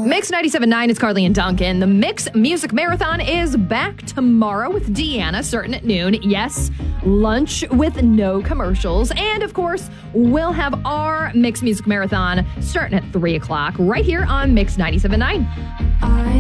Mix 97.9 is Carly and Duncan. The Mix Music Marathon is back tomorrow with Deanna, starting at noon. Yes, lunch with no commercials. And, of course, we'll have our Mix Music Marathon starting at 3 o'clock right here on Mix 97.9.